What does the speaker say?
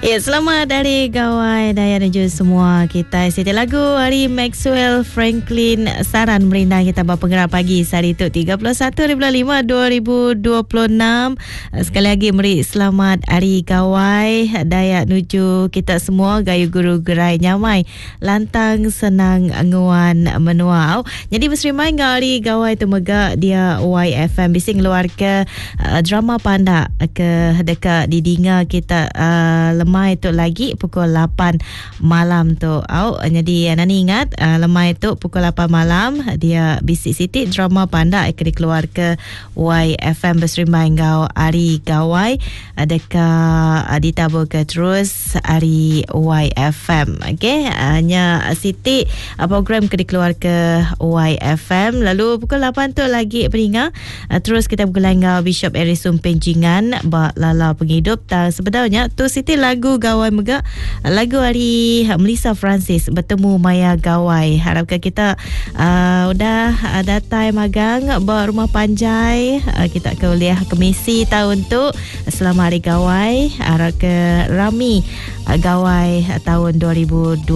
Ya, selamat hari Gawai Daya dan juga semua kita. Siti lagu hari Maxwell Franklin Saran merindang kita berpenggerak pagi hari itu 31/5/2026. Sekali lagi beri selamat hari Gawai Daya nuju kita semua gayu guru gerai nyamai lantang senang nguan menuau. Jadi berserimai hari Gawai tu megak dia YFM bising luar ke drama panda ke dekat di Dinga kita lemai tu lagi pukul 8 malam tu. Jadi Nani ingat lemai tu pukul 8 malam dia bisik Siti drama panda akan dikeluar ke YFM berserimai ngau Ari Gawai dekat ditabur ke terus Ari YFM. Okey, hanya Siti program ke dikeluar ke YFM. Lalu pukul 8 tu lagi peringat terus kita bergelang ngau Bishop Erisum Penjingan bak lala penghidup. Sebenarnya tu Siti lagu Gawai Megak, lagu hari Melissa Francis bertemu Maya Gawai. Harapkan kita udah ada time magang buat rumah panjai, kita ke kuliah ke misi tahun tu. Selamat hari Gawai, harap ke Rami Gawai tahun 2020.